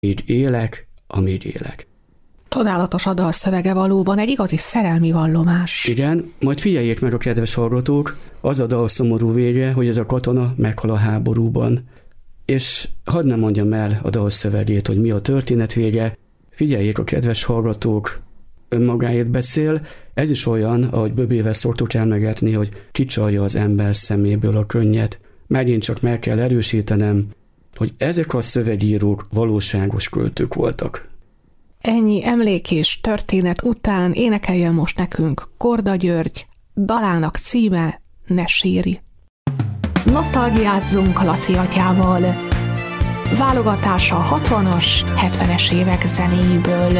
Így élek, amíg élek. Csodálatos a dal szövege valóban, egy igazi szerelmi vallomás. Igen, majd figyeljék meg a kedves hallgatók, az a dal szomorú vége, hogy ez a katona meghal a háborúban. És hadd nem mondjam el a dal szövegét, hogy mi a történet vége, figyeljék a kedves hallgatók, önmagáért beszél, ez is olyan, ahogy Böbével szoktuk elmegetni, hogy kicsalja az ember szeméből a könnyet. Megint csak meg kell erősítenem, hogy ezek a szövegírók valóságos költők voltak. Ennyi emlék és történet után énekeljen most nekünk Korda György, dalának címe Ne sírj. Nosztalgiázzunk Laci atyával. Válogatása 60-as, 70-es évek zenéiből.